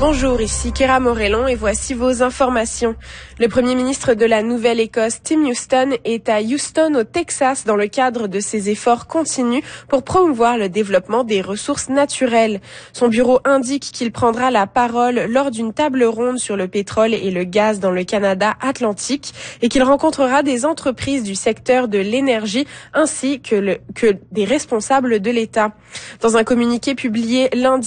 Bonjour, ici Kéra Morellon et voici vos informations. Le Premier ministre de la Nouvelle-Écosse, Tim Houston, est à Houston, au Texas, dans le cadre de ses efforts continus pour promouvoir le développement des ressources naturelles. Son bureau indique qu'il prendra la parole lors d'une table ronde sur le pétrole et le gaz dans le Canada atlantique et qu'il rencontrera des entreprises du secteur de l'énergie ainsi que des responsables de l'État. Dans un communiqué publié lundi,